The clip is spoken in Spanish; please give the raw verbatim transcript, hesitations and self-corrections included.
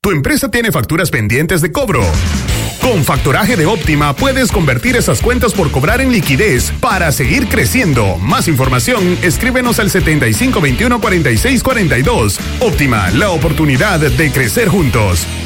Tu empresa tiene facturas pendientes de cobro. Con Factoraje de Óptima puedes convertir esas cuentas por cobrar en liquidez para seguir creciendo. Más información, escríbenos al setenta y cinco veintiuno cuarenta y seis cuarenta y dos. Óptima, la oportunidad de crecer juntos.